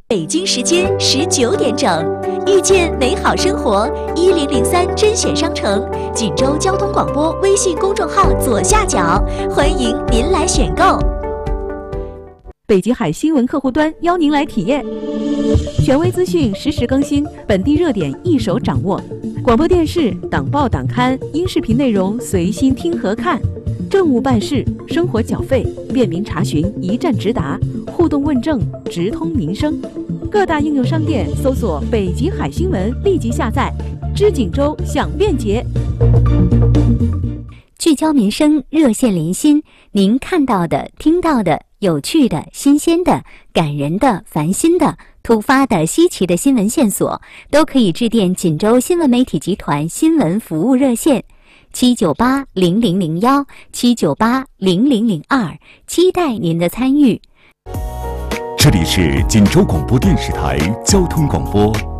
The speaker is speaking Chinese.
北京时间19点整，遇见美好生活，1003甄选商城，锦州交通广播微信公众号左下角，欢迎您来选购。 北极海新闻客户端邀您来体验，权威资讯实时更新，本地热点一手掌握，广播电视、党报党刊、音视频内容随心听和看，政务办事、生活缴费便民查询一站直达，互动问政直通民生。各大应用商店搜索北极海新闻，立即下载，知锦州享便捷。 聚焦民生，热线连心，您看到的、听到的、有趣的、新鲜的、感人的、烦心的、突发的、稀奇的新闻线索，都可以致电锦州新闻媒体集团新闻服务热线7980001 7980002，期待您的参与。 这里是锦州广播电视台交通广播